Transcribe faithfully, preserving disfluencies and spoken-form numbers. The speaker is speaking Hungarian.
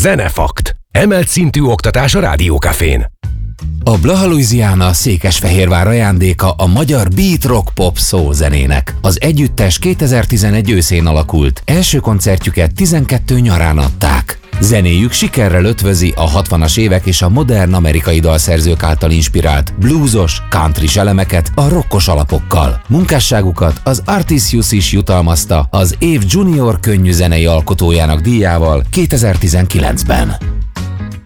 Zenefakt. Emelt szintű oktatás a Rádiókafén. A Blaha Louisiana Székesfehérvár ajándéka a magyar beat rock pop soul zenének. Az együttes kétezer-tizenegy őszén alakult, első koncertjüket tizenkettő nyarán adták. Zenéjük sikerrel ötvözi a hatvanas évek és a modern amerikai dalszerzők által inspirált bluesos, countrys elemeket a rockos alapokkal. Munkásságukat az Artisius is jutalmazta az év junior könnyű zenei alkotójának díjával kétezer-tizenkilencben.